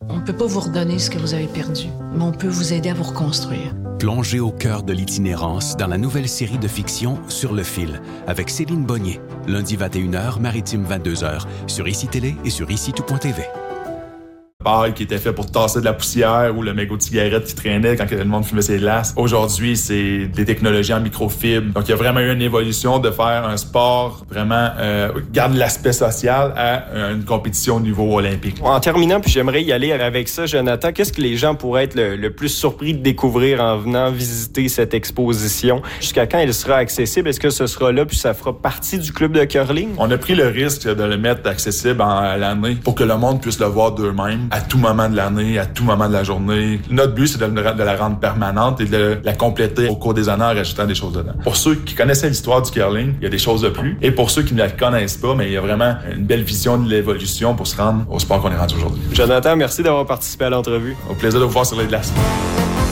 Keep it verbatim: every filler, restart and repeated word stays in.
On ne peut pas vous redonner ce que vous avez perdu, mais on peut vous aider à vous reconstruire. Plongez au cœur de l'itinérance dans la nouvelle série de fiction Sur le fil, avec Céline Bonnier, lundi vingt et une heures, maritime vingt-deux heures, sur I C I Télé et sur ici tout point t v. Paille qui était fait pour tasser de la poussière ou le mégot de cigarette qui traînait quand le monde fumait ses glaces. Aujourd'hui, c'est des technologies en microfibre. Donc, il y a vraiment eu une évolution de faire un sport vraiment euh, garde l'aspect social à une compétition au niveau olympique. En terminant, puis j'aimerais y aller avec ça, Jonathan, qu'est-ce que les gens pourraient être le, le plus surpris de découvrir en venant visiter cette exposition? Jusqu'à quand elle sera accessible? Est-ce que ce sera là puis ça fera partie du club de curling? On a pris le risque de le mettre accessible en, à l'année pour que le monde puisse le voir d'eux-mêmes à tout moment de l'année, à tout moment de la journée. Notre but, c'est de, de la rendre permanente et de la compléter au cours des années en rajoutant des choses dedans. Pour ceux qui connaissaient l'histoire du curling, il y a des choses de plus. Et pour ceux qui ne la connaissent pas, mais il y a vraiment une belle vision de l'évolution pour se rendre au sport qu'on est rendu aujourd'hui. Jonathan, merci d'avoir participé à l'entrevue. Au plaisir de vous voir sur les glaces.